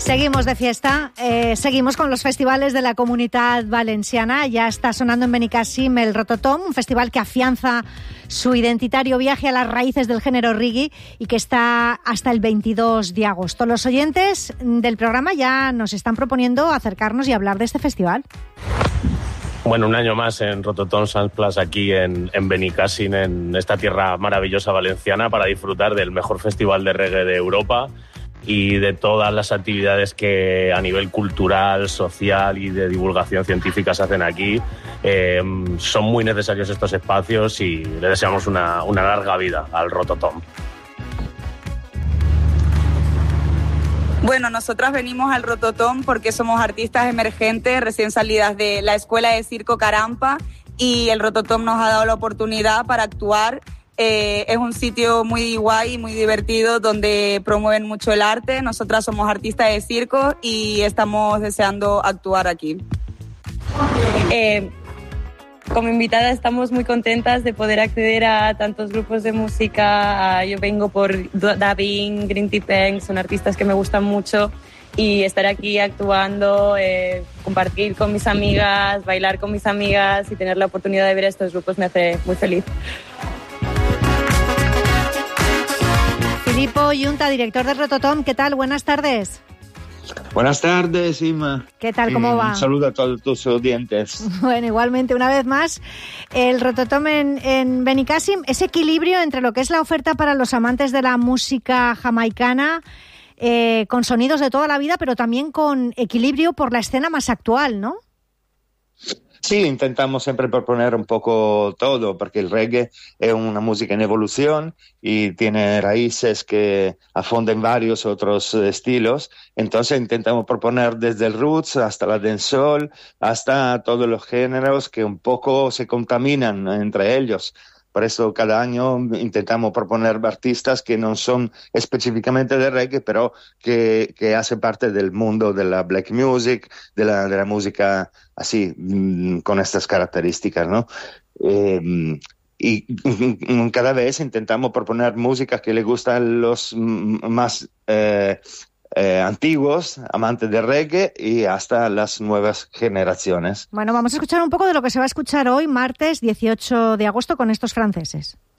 Seguimos de fiesta, seguimos con los festivales de la Comunitat Valenciana. Ya está sonando en Benicàssim el Rototom, un festival que afianza su identitario viaje a las raíces del género reggae y que está hasta el 22 de agosto. Los oyentes del programa ya nos están proponiendo acercarnos y hablar de este festival. Bueno, un año más en Rototom Soundplace aquí en Benicàssim, en esta tierra maravillosa valenciana, para disfrutar del mejor festival de reggae de Europa y de todas las actividades que a nivel cultural, social y de divulgación científica se hacen aquí. Son muy necesarios estos espacios y le deseamos una larga vida al Rototom. Bueno, nosotras venimos al Rototom porque somos artistas emergentes recién salidas de la Escuela de Circo Carampa y el Rototom nos ha dado la oportunidad para actuar. Es un sitio muy guay y muy divertido donde promueven mucho el arte. Nosotras somos artistas de circo y estamos deseando actuar aquí. Como invitada estamos muy contentas de poder acceder a tantos grupos de música. Yo vengo por Dabin, Green Tea Peng, son artistas que me gustan mucho, y estar aquí actuando, compartir con mis amigas, bailar con mis amigas y tener la oportunidad de ver a estos grupos me hace muy feliz. Filippo Yunta, director de Rototom, ¿qué tal? Buenas tardes. Buenas tardes, Ima. ¿Qué tal? ¿Cómo va? Un saludo a todos tus oyentes. Bueno, igualmente, una vez más, el Rototom en Benicàssim, ese equilibrio entre lo que es la oferta para los amantes de la música jamaicana, con sonidos de toda la vida, pero también con equilibrio por la escena más actual, ¿no? Sí, intentamos siempre proponer un poco todo, porque el reggae es una música en evolución y tiene raíces que afonden varios otros estilos. Entonces intentamos proponer desde el roots hasta la dancehall, hasta todos los géneros que un poco se contaminan entre ellos. Por eso cada año intentamos proponer artistas que no son específicamente de reggae, pero que hacen parte del mundo de la black music, de la música así, con estas características, ¿no? Y cada vez intentamos proponer música que le gusta a los más antiguos, amantes de reggae, y hasta las nuevas generaciones. Bueno, vamos a escuchar un poco de lo que se va a escuchar hoy, martes 18 de agosto, con estos franceses.